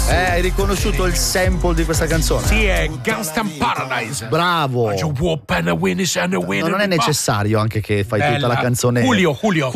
Hai riconosciuto il sample di questa canzone? Sì, è Gangsta Paradise. Bravo. Non è necessario anche che fai tutta la canzone. Julio.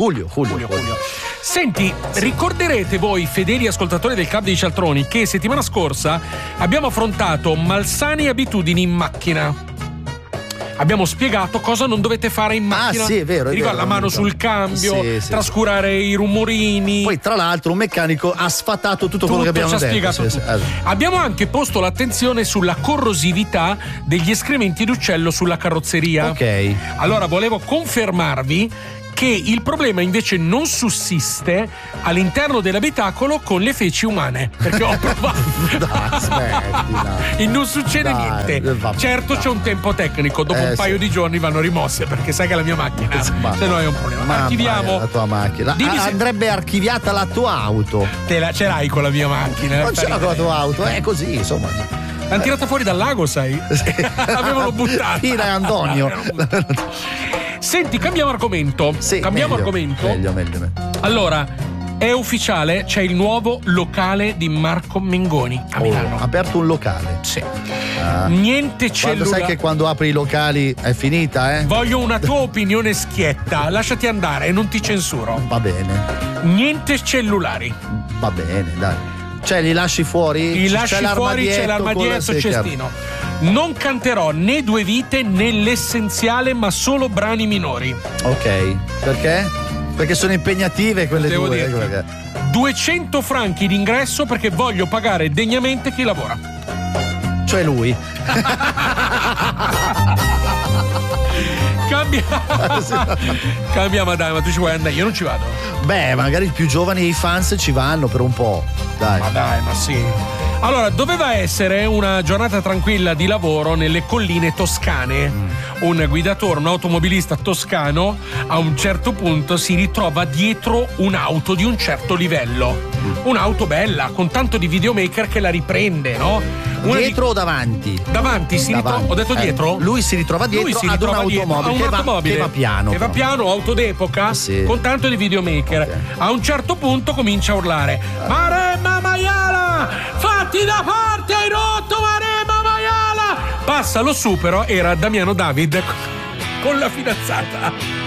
Senti, ricorderete voi, fedeli ascoltatori del Club dei Cialtroni, che settimana scorsa abbiamo affrontato malsane abitudini in macchina. Abbiamo spiegato cosa non dovete fare in macchina. Ah, sì, è vero. Ti ricordi, la mano sul cambio, trascurare i rumorini. Poi, tra l'altro, un meccanico ha sfatato tutto quello che abbiamo detto. Spiegato tutto. Abbiamo anche posto l'attenzione sulla corrosività degli escrementi d'uccello sulla carrozzeria. Ok. Allora, volevo confermarvi che il problema invece non sussiste all'interno dell'abitacolo con le feci umane, perché ho provato. E non succede niente. Certo, c'è un tempo tecnico, dopo un paio di giorni vanno rimosse, perché sai che la mia macchina se no è un problema. Archiviamo la tua macchina. Andrebbe archiviata la tua auto. Ce l'hai con la mia macchina? Non ce l'ho con la tua auto, è così, insomma. L'hanno tirata fuori dal lago, sai? L'avevano buttata. Pina e Antonio. Senti, cambiamo argomento. Cambiamo argomento. Meglio. Allora, è ufficiale, c'è il nuovo locale di Marco Mengoni a Milano. Ha aperto un locale. Sì. Niente cellulare. Sai che quando apri i locali è finita, eh? Voglio una tua opinione schietta. Lasciati andare, non ti censuro. Va bene. Niente cellulari. Va bene, dai. Cioè, li lasci fuori? Li lasci fuori, c'è l'armadietto, il cestino. Non canterò né Due vite né L'essenziale, ma solo brani minori. Ok, perché? Perché sono impegnative quelle devo due. Dirti. 200 franchi d'ingresso perché voglio pagare degnamente chi lavora. Cioè lui. Cambia, ma dai, ma tu ci vuoi andare? Io non ci vado. Beh, magari i più giovani e i fans ci vanno per un po'. Dai. Ma dai, ma sì. Allora, doveva essere una giornata tranquilla di lavoro nelle colline toscane. Un guidatore, un automobilista toscano, a un certo punto si ritrova dietro un'auto di un certo livello. Un'auto bella, con tanto di videomaker che la riprende, no? Dietro o davanti? Davanti, ho detto dietro? Lui si ritrova dietro ad un'automobile che va piano. Che va piano, auto d'epoca, con tanto di videomaker. Okay. A un certo punto comincia a urlare: Maremma maiala! Fatti da parte, hai rotto Maremma maiala! Passa, lo supero, era Damiano David con la fidanzata.